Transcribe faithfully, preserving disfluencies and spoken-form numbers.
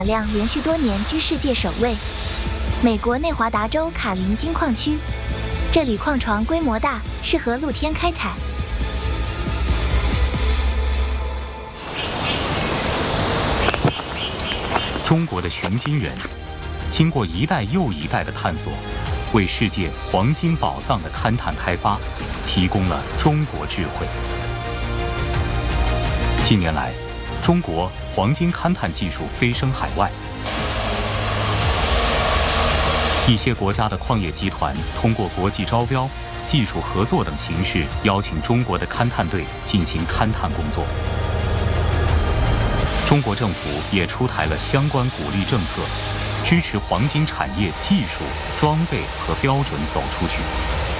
量连续多年居世界首位。美国内华达州卡林金矿区，这里矿床规模大，适合露天开采。 中国的寻金人，经过一代又一代的探索，为世界黄金宝藏的勘探开发提供了中国智慧。近年来，中国黄金勘探技术飞升海外，一些国家的矿业集团通过国际招标、技术合作等形式，邀请中国的勘探队进行勘探工作。中国政府也出台了相关鼓励政策，支持黄金产业技术、装备和标准走出去。